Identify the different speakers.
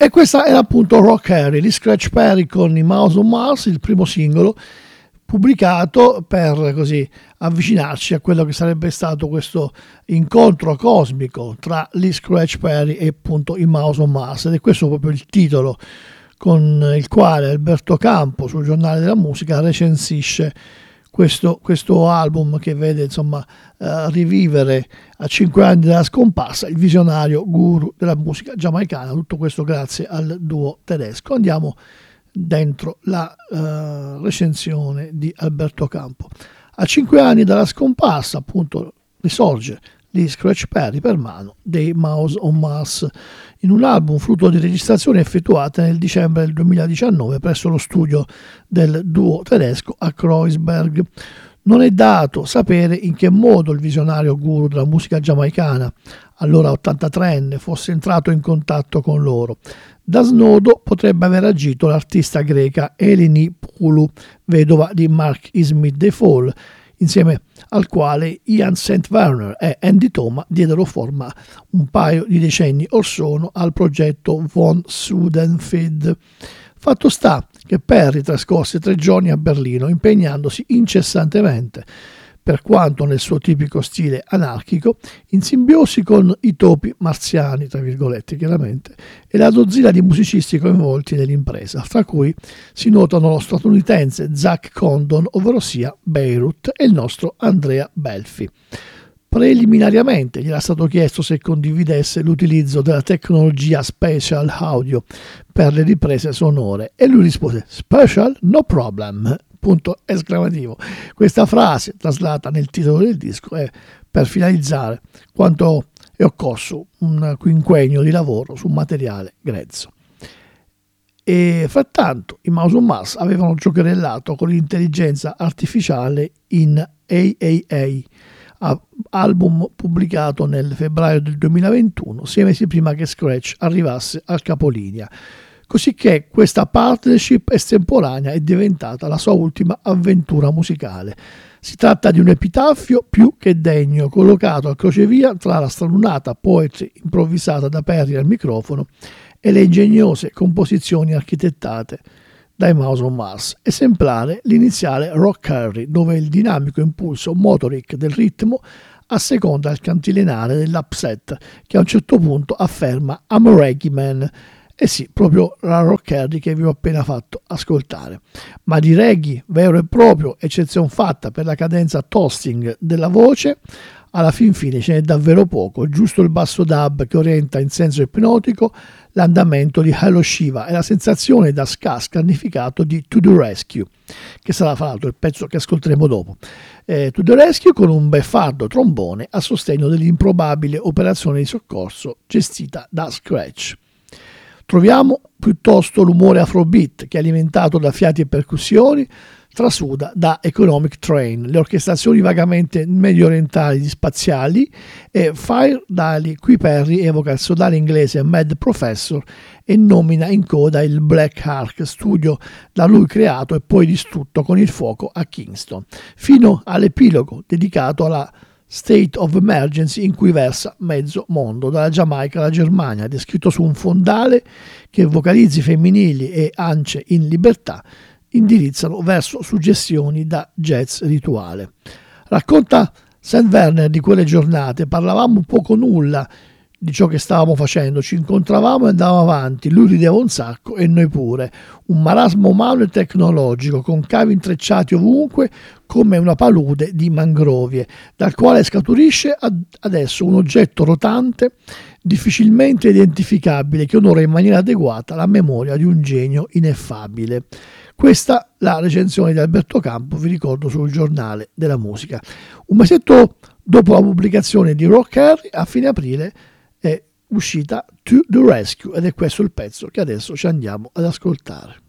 Speaker 1: E questa era appunto Rock Harry, gli Scratch Perry con i Mouse on Mars, il primo singolo pubblicato per così avvicinarci a quello che sarebbe stato questo incontro cosmico tra gli Scratch Perry e appunto i Mouse on Mars, ed è questo proprio il titolo con il quale Alberto Campo sul Giornale della Musica recensisce questo album che vede insomma rivivere a 5 anni dalla scomparsa il visionario guru della musica giamaicana, tutto questo grazie al duo tedesco. Andiamo dentro la recensione di Alberto Campo. A 5 anni dalla scomparsa appunto risorge gli Scratch Perry per mano dei Mouse on Mars in un album frutto di registrazioni effettuate nel dicembre del 2019 presso lo studio del duo tedesco a Kreuzberg. Non è dato sapere in che modo il visionario guru della musica giamaicana, allora 83enne, fosse entrato in contatto con loro. Da snodo potrebbe aver agito l'artista greca Eleni Poulou, vedova di Mark Smith The Fall, insieme al quale Ian St. Werner e Andy Thoma diedero forma un paio di decenni or sono al progetto Von Sudenfeld. Fatto sta che Perry trascorse 3 giorni a Berlino impegnandosi incessantemente, per quanto nel suo tipico stile anarchico, in simbiosi con i topi marziani, tra virgolette chiaramente, e la dozzina di musicisti coinvolti nell'impresa, fra cui si notano lo statunitense Zach Condon, ovvero sia Beirut, e il nostro Andrea Belfi. Preliminariamente gli era stato chiesto se condividesse l'utilizzo della tecnologia Spatial Audio per le riprese sonore e lui rispose "Special? No problem!" Punto esclamativo. Questa frase, traslata nel titolo del disco, è per finalizzare quanto è occorso un quinquennio di lavoro su materiale grezzo. E frattanto i Mouse on Mars avevano giocherellato con l'intelligenza artificiale in AAA, album pubblicato nel febbraio del 2021, 6 mesi prima che Scratch arrivasse al capolinea, cosicché questa partnership estemporanea è diventata la sua ultima avventura musicale. Si tratta di un epitaffio più che degno, collocato al crocevia tra la stralunata poetry improvvisata da Perry al microfono e le ingegnose composizioni architettate dai Mouse on Mars. Esemplare l'iniziale Rock Harry, dove il dinamico impulso motoric del ritmo asseconda il cantilenare dell'upset, che a un certo punto afferma "I'm a reggae man". Eh sì, proprio la Rock Harry che vi ho appena fatto ascoltare. Ma di reggae vero e proprio, eccezione fatta per la cadenza toasting della voce, alla fin fine ce n'è davvero poco, giusto il basso dub che orienta in senso ipnotico l'andamento di Hello Shiva e la sensazione da ska scarnificato di To The Rescue, che sarà fra l'altro il pezzo che ascolteremo dopo. To The Rescue con un beffardo trombone a sostegno dell'improbabile operazione di soccorso gestita da Scratch. Troviamo piuttosto l'umore afrobeat che, alimentato da fiati e percussioni, trasuda da Economic Train, le orchestrazioni vagamente medio orientali di Spaziali e Fire Daly, qui Perry evoca il sodale inglese Mad Professor e nomina in coda il Black Ark, studio da lui creato e poi distrutto con il fuoco a Kingston, fino all'epilogo dedicato alla State of Emergency in cui versa mezzo mondo, dalla Giamaica alla Germania, descritto su un fondale che vocalizzi femminili e ance in libertà indirizzano verso suggestioni da jazz rituale. Racconta St. Werner di quelle giornate: parlavamo poco nulla di ciò che stavamo facendo, ci incontravamo e andavamo avanti, lui rideva un sacco e noi pure, un marasma umano e tecnologico con cavi intrecciati ovunque come una palude di mangrovie, dal quale scaturisce adesso un oggetto rotante difficilmente identificabile che onora in maniera adeguata la memoria di un genio ineffabile. Questa la recensione di Alberto Campo, vi ricordo, sul Giornale della Musica. Un mesetto dopo la pubblicazione di Rock Harry, a fine aprile, è uscita To The Rescue ed è questo il pezzo che adesso ci andiamo ad ascoltare.